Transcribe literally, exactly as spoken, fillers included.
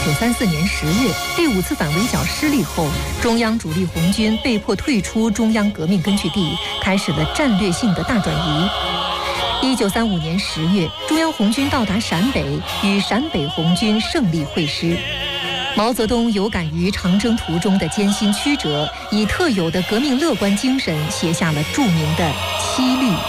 九三四年十月，第五次反围剿失利后，中央主力红军被迫退出中央革命根据地，开始了战略性的大转移。一九三五年十月，中央红军到达陕北，与陕北红军胜利会师。毛泽东有感于长征途中的艰辛曲折，以特有的革命乐观精神写下了著名的《七律》。